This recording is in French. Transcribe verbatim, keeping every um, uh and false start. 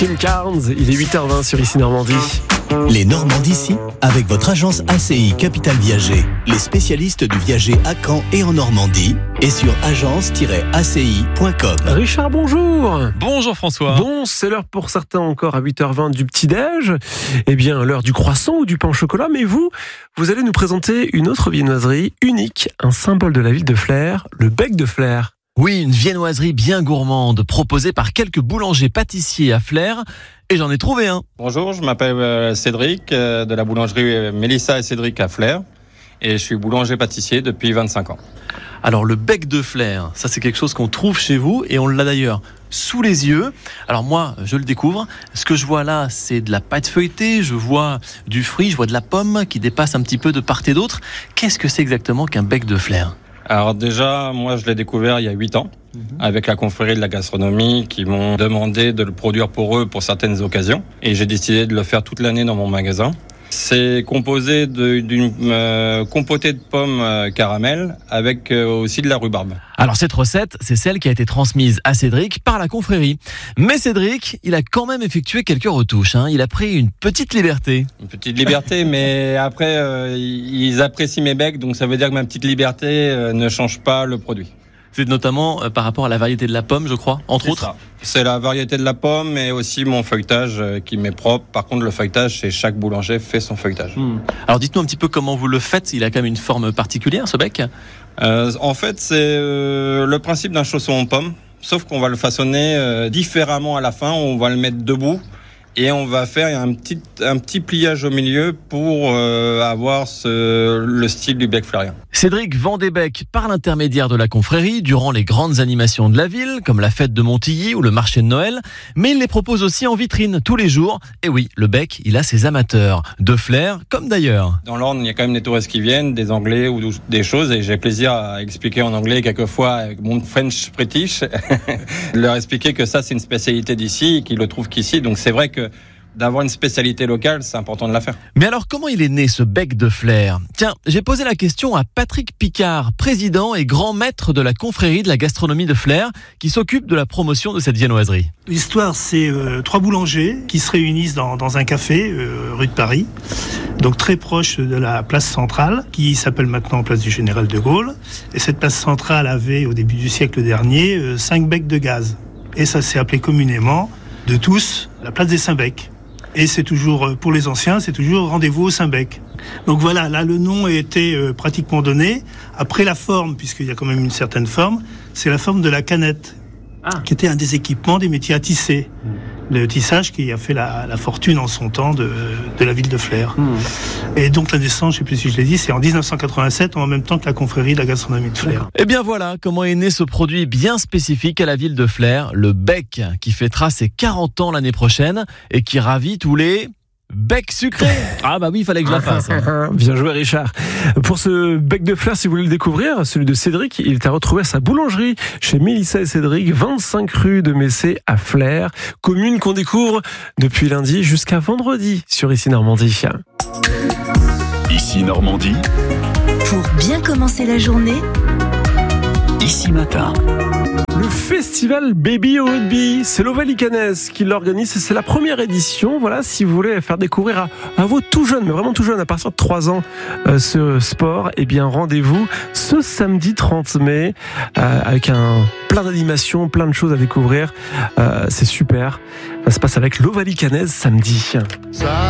Kim Carnes, il est huit heures vingt sur Ici Normandie. Les Normands d'ici, avec votre agence A C I Capital Viager. Les spécialistes du viager à Caen et en Normandie. Et sur agence tiret a c i point com. Richard, bonjour. Bonjour François. Bon, c'est l'heure pour certains encore à huit heures vingt du petit-déj. Eh bien, l'heure du croissant ou du pain au chocolat. Mais vous, vous allez nous présenter une autre viennoiserie unique, un symbole de la ville de Flers, le bec de Flers. Oui, une viennoiserie bien gourmande, proposée par quelques boulangers pâtissiers à Flers. Et j'en ai trouvé un. Bonjour, je m'appelle Cédric, euh, de la boulangerie Mélissa et Cédric à Flers. Et je suis boulanger-pâtissier depuis vingt-cinq ans. Alors le bec de Flers, ça c'est quelque chose qu'on trouve chez vous et on l'a d'ailleurs sous les yeux. Alors moi, je le découvre. Ce que je vois là, c'est de la pâte feuilletée, je vois du fruit, je vois de la pomme qui dépasse un petit peu de part et d'autre. Qu'est-ce que c'est exactement qu'un bec de Flers ? Alors déjà, moi je l'ai découvert il y a huit ans, mmh. avec la confrérie de la gastronomie qui m'ont demandé de le produire pour eux pour certaines occasions. Et j'ai décidé de le faire toute l'année dans mon magasin. C'est composé de, d'une euh, compotée de pommes euh, caramel avec euh, aussi de la rhubarbe. Alors cette recette, c'est celle qui a été transmise à Cédric par la confrérie. Mais Cédric, il a quand même effectué quelques retouches. Hein. Il a pris une petite liberté. Une petite liberté, mais après, euh, ils apprécient mes becs, donc ça veut dire que ma petite liberté euh, ne change pas le produit. C'est notamment euh, par rapport à la variété de la pomme, je crois, entre c'est autres. Ça. C'est la variété de la pomme, mais aussi mon feuilletage euh, qui m'est propre. Par contre, le feuilletage, c'est chaque boulanger fait son feuilletage. Mmh. Alors dites-nous un petit peu comment vous le faites. Il a quand même une forme particulière, ce bec. Euh, en fait, c'est euh, le principe d'un chausson en pomme, sauf qu'on va le façonner euh, différemment à la fin. On va le mettre debout et on va faire un petit, un petit pliage au milieu pour euh, avoir ce, le style du bec fleurien. Cédric vend des becs par l'intermédiaire de la confrérie durant les grandes animations de la ville, comme la fête de Montilly ou le marché de Noël, mais il les propose aussi en vitrine tous les jours. Et oui, le bec, il a ses amateurs, de Flers comme d'ailleurs. Dans l'Orne, il y a quand même des touristes qui viennent, des Anglais ou des choses, et j'ai plaisir à expliquer en anglais quelquefois avec mon French British, leur expliquer que ça c'est une spécialité d'ici, qu'ils le trouvent qu'ici, donc c'est vrai que d'avoir une spécialité locale, c'est important de la faire. Mais alors, comment il est né ce bec de Flers ? Tiens, j'ai posé la question à Patrick Picard, président et grand maître de la confrérie de la gastronomie de Flers, qui s'occupe de la promotion de cette viennoiserie. L'histoire, c'est euh, trois boulangers qui se réunissent dans, dans un café, euh, rue de Paris, donc très proche de la place centrale, qui s'appelle maintenant place du Général de Gaulle. Et cette place centrale avait, au début du siècle dernier, euh, cinq becs de gaz. Et ça s'est appelé communément, de tous, la place des Cinq-Becs. Et c'est toujours, pour les anciens, c'est toujours rendez-vous au Saint-Bec. Donc voilà, là le nom a été euh, pratiquement donné. Après la forme, puisqu'il y a quand même une certaine forme, c'est la forme de la canette, ah. qui était un des équipements des métiers à tisser. Mmh. Le tissage qui a fait la, la fortune en son temps de, de la ville de Flers. Mmh. Et donc la naissance, je ne sais plus si je l'ai dit, c'est en dix-neuf cent quatre-vingt-sept, en même temps que la confrérie de la gastronomie de Flers. Et bien voilà comment est né ce produit bien spécifique à la ville de Flers, le bec, qui fêtera ses quarante ans l'année prochaine et qui ravit tous les... bec sucré. Ah bah oui, il fallait que je la fasse. Bien joué Richard. Pour ce bec de Flers, si vous voulez le découvrir, celui de Cédric, il est à retrouver à sa boulangerie chez Mélissa et Cédric, vingt-cinq rue de Messé à Flers, commune qu'on découvre depuis lundi jusqu'à vendredi sur Ici Normandie. Ici Normandie. Pour bien commencer la journée, Ici Matin. Le festival Baby au rugby, c'est l'Ovalie-Cannès qui l'organise et c'est la première édition. Voilà, si vous voulez faire découvrir à, à vos tout jeunes, mais vraiment tout jeunes, à partir de trois ans, euh, ce sport, eh bien rendez-vous ce samedi trente mai euh, avec un plein d'animations, plein de choses à découvrir. Euh, c'est super. Ça se passe avec l'Ovalie-Cannès samedi. Ça